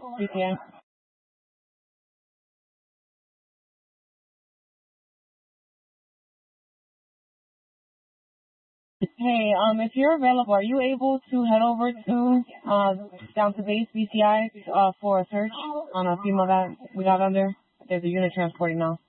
BCI. Hey, if you're available, are you able to head over to down to base BCI for a search on a female that we got under? There's a unit transporting now.